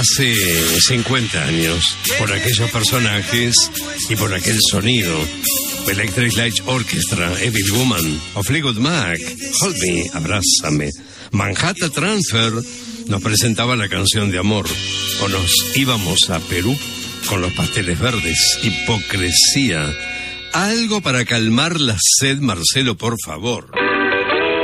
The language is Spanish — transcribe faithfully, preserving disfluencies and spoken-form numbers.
Hace cincuenta años, por aquellos personajes y por aquel sonido, Electric Light Orchestra, Evil Woman, o Fleetwood Mac, Hold Me, Abrázame, Manhattan Transfer, nos presentaba la canción de amor, o nos íbamos a Perú con los pasteles verdes, Hipocresía. Algo para calmar la sed, Marcelo, por favor.